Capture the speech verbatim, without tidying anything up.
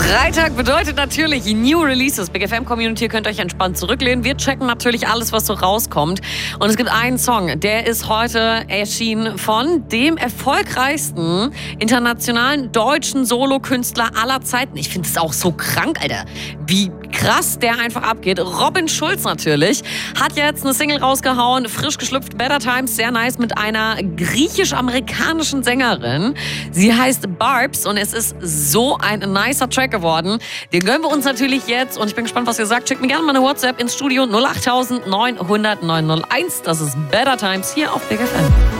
Freitag bedeutet natürlich New Releases. Big F M Community, könnt euch entspannt zurücklehnen. Wir checken natürlich alles, was so rauskommt. Und es gibt einen Song, der ist heute erschienen von dem erfolgreichsten internationalen deutschen Solokünstler aller Zeiten. Ich finde es auch so krank, Alter. Wie krass der einfach abgeht. Robin Schulz natürlich hat jetzt eine Single rausgehauen, frisch geschlüpft, Better Times, sehr nice, mit einer griechisch-amerikanischen Sängerin. Sie heißt Barbs und es ist so ein nicer Track geworden. Den gönnen wir uns natürlich jetzt und ich bin gespannt, was ihr sagt. Schickt mir gerne mal eine WhatsApp ins Studio null acht neun null null neun null eins. Das ist Better Times hier auf Big F M.